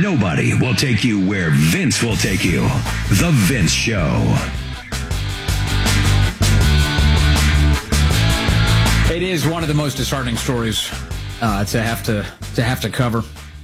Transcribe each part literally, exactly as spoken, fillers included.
Nobody will take you where Vince will take you. The Vince Show. It is one of the most disheartening stories uh, to have to to have to cover.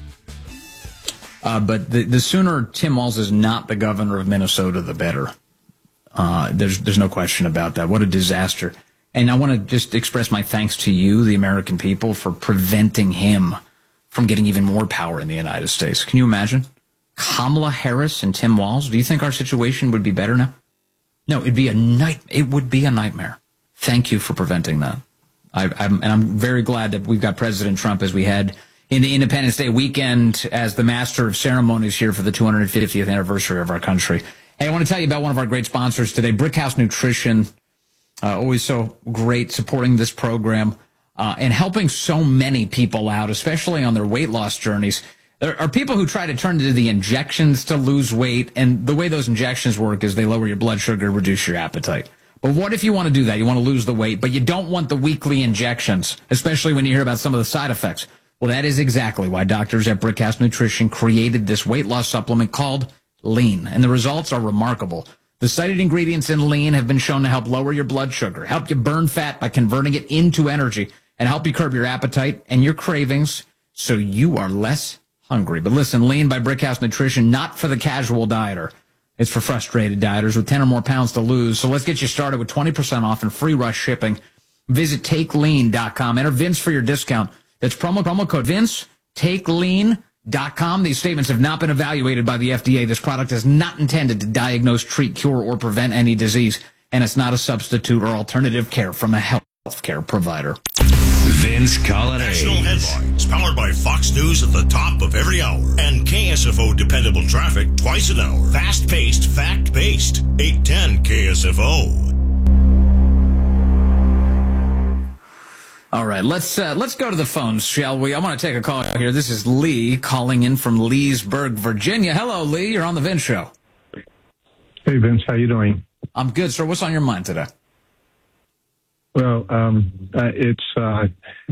Uh, but the, the sooner Tim Walz is not the governor of Minnesota, the better. Uh, there's there's no question about that. What a disaster. And I want to just express my thanks to you, the American people, for preventing him from getting even more power in the United States. Can you imagine? Kamala Harris and Tim Walz? Do you think our situation would be better now? No, it'd be a night. It would be a nightmare. Thank you for preventing that. I, I'm, and I'm very glad that we've got President Trump as we head into Independence Day weekend as the master of ceremonies here for the two hundred fiftieth anniversary of our country. Hey, I want to tell you about one of our great sponsors today, Brickhouse Nutrition. Uh, always so great supporting this program uh, and helping so many people out, especially on their weight loss journeys. There are people who try to turn to the injections to lose weight, and the way those injections work is they lower your blood sugar, reduce your appetite. But what if you want to do that? You want to lose the weight, but you don't want the weekly injections, especially when you hear about some of the side effects. Well, that is exactly why doctors at Brickhouse Nutrition created this weight loss supplement called Lean, and the results are remarkable. The cited ingredients in Lean have been shown to help lower your blood sugar, help you burn fat by converting it into energy, and help you curb your appetite and your cravings so you are less hungry. But listen, Lean by Brickhouse Nutrition, not for the casual dieter. It's for frustrated dieters with ten or more pounds to lose. So let's get you started with twenty percent off and free rush shipping. Visit take lean dot com. Enter Vince for your discount. That's promo, promo code Vince, take lean dot com. These statements have not been evaluated by the F D A. This product is not intended to diagnose, treat, cure, or prevent any disease. And it's not a substitute or alternative care from a health care provider. Vince Coglianese. National headlines powered by Fox News at the top of every hour. And K S F O dependable traffic twice an hour. Fast-paced, fact-based. eight ten K S F O. All right, let's uh, let's go to the phones, shall we? I want to take a call here. This is Lee calling in from Leesburg, Virginia. Hello, Lee. You're on the Vince Show. Hey, Vince. How you doing? I'm good, sir. What's on your mind today? Well, um, uh, it's uh,